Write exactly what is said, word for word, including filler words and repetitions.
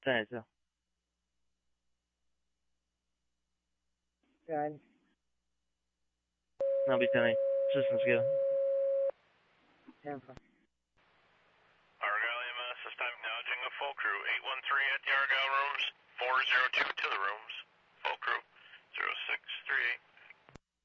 再一次。 Good. I'll be telling systems go. ten four. Argyle E M S, this time acknowledging a full crew. eight one three at the Argyle rooms. four zero two to the rooms.